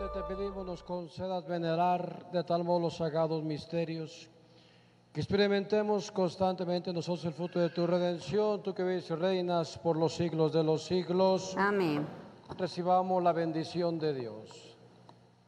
Padre, te pedimos nos concedas venerar de tal modo los sagrados misterios, que experimentemos constantemente nosotros el fruto de tu redención, tú que vives y reinas por los siglos de los siglos. Amén. Recibamos la bendición de Dios.